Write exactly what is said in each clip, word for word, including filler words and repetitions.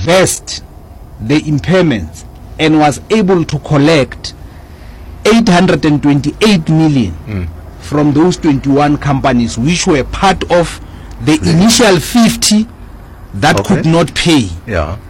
reversed the impairments and was able to collect eight hundred twenty-eight million mm. from those twenty-one companies which were part of the mm. initial fifty that okay. could not pay, yeah,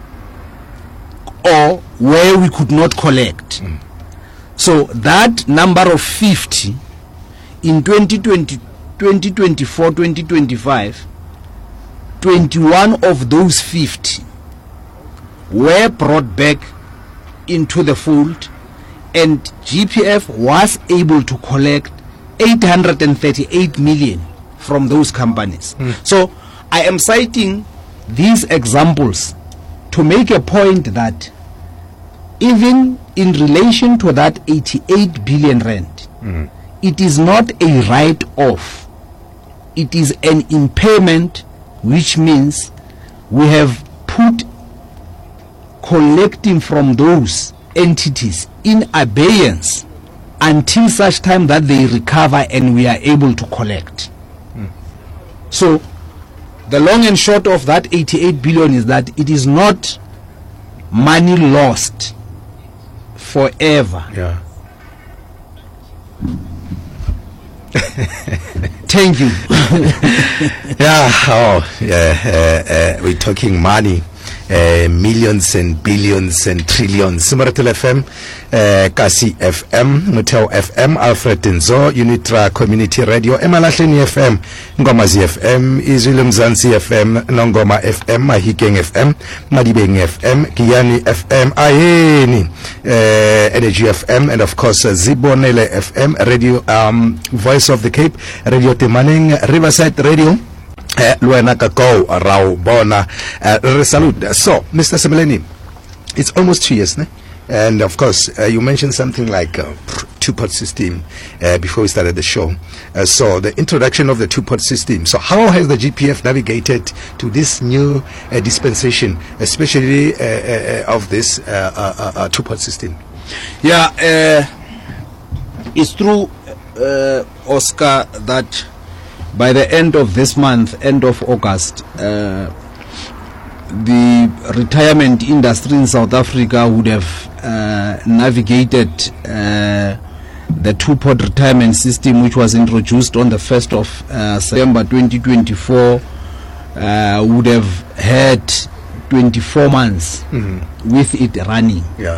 or where we could not collect. Mm. So that number of fifty in twenty twenty, twenty twenty-four, twenty twenty-five, twenty-one of those fifty were brought back into the fold, and G P F was able to collect eight hundred thirty-eight million from those companies. Mm. So I am citing these examples to make a point that even in relation to that eighty-eight billion rand, mm. it is not a write-off. It is an impairment, which means we have put collecting from those entities in abeyance until such time that they recover and we are able to collect. Mm. So the long and short of that eighty-eight billion is that it is not money lost forever. Yeah. Thank you. Yeah. Oh, yeah. Uh, uh, we're talking money. Uh, millions and billions and trillions. Simaratul F M, uh, Kasi F M, Muteo F M, Alfred Denzo, Unitra Community Radio, Emalahleni F M, Ngomazi F M, Izulu Mzansi F M, Nongoma F M, Mahikeng F M, Madibeng F M, Giyani F M, Ayeni, uh, Energy F M, and of course uh, Zibonele F M, Radio um, Voice of the Cape, Radio Temaneng, Riverside Radio. Luena Kakao, Rao Bona, Salute. So, Mister Semeleni, it's almost two years, ne? And of course, uh, you mentioned something like uh, two-pot system uh, before we started the show. Uh, so, the introduction of the two-pot system. So, how has the G P F navigated to this new uh, dispensation, especially uh, uh, of this uh, uh, uh, two-pot system? Yeah, uh, it's true, uh, Oscar, that by the end of this month, end of August, uh, the retirement industry in South Africa would have uh, navigated uh, the two-pot retirement system, which was introduced on the first of uh, September twenty twenty-four, uh, would have had twenty-four months mm-hmm. with it running. Yeah.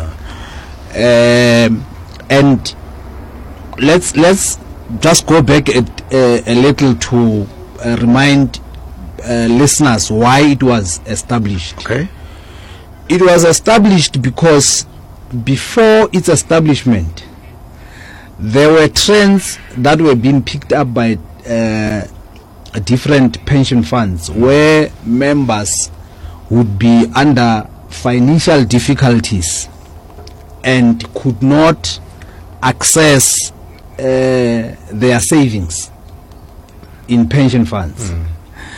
Um, and let's let's just go back a, a, a little to uh, remind uh, listeners why it was established. Okay. It was established because before its establishment, there were trends that were being picked up by uh, different pension funds where members would be under financial difficulties and could not access uh, their savings in pension funds. Mm.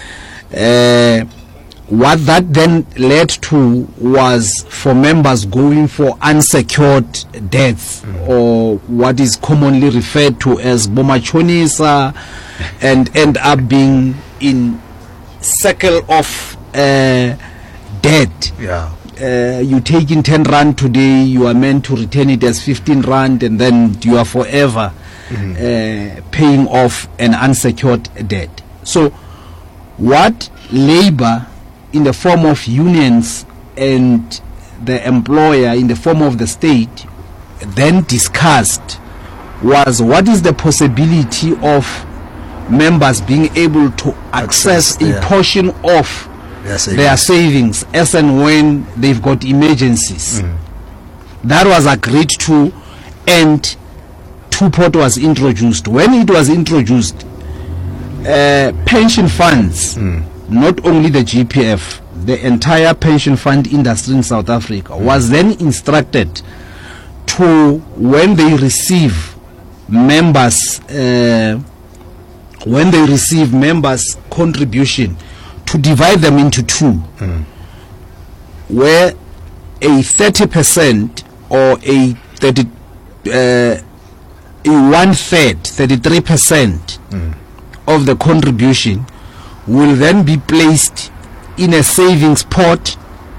Uh, what that then led to was for members going for unsecured debts, mm. or what is commonly referred to as bomachonisa, and end up being in circle of uh, debt. Yeah. Uh, you take in ten rand today, you are meant to return it as fifteen rand, and then you are forever mm. uh, paying off an unsecured debt. So what labor in the form of unions and the employer in the form of the state then discussed was what is the possibility of members being able to access, access a yeah. portion of their savings. their savings as and when they've got emergencies. Mm. That was agreed to, and two-pot was introduced. When it was introduced, uh, pension funds, mm. not only the G P F, the entire pension fund industry in South Africa mm. was then instructed to, when they receive members, uh, when they receive members' contribution, to divide them into two, mm. where a thirty percent or a thirty, uh, a one third, thirty-three percent mm. of the contribution will then be placed in a savings pot